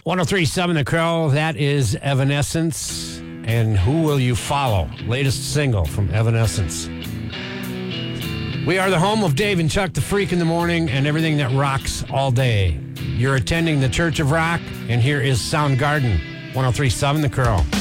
103.7 The Crow, that is Evanescence. And Who Will You Follow? Latest single from Evanescence. We are the home of Dave and Chuck, the Freak in the Morning, and everything that rocks all day. You're attending the Church of Rock, and here is Soundgarden, 103.7 The Crow.